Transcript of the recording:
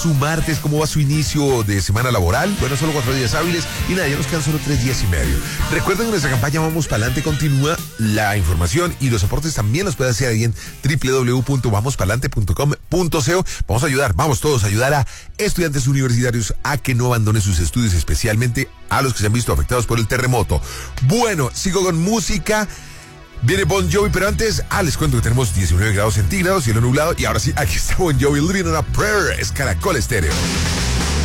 su martes, cómo va su inicio de semana laboral. Bueno, solo 4 días hábiles y nada, ya nos quedan solo 3 días y medio. Recuerden que nuestra campaña Vamos Pa'lante continúa. La información y los aportes también los puede hacer ahí en www.vamospalante.com.co. Vamos a ayudar, vamos todos a ayudar a estudiantes universitarios a que no abandonen sus estudios, especialmente a los que se han visto afectados por el terremoto. Bueno, sigo con música. Viene Bon Jovi, pero antes, les cuento que tenemos 19 grados centígrados, cielo nublado, y ahora sí, aquí está Bon Jovi, Living on a Prayer, es Caracol Estéreo.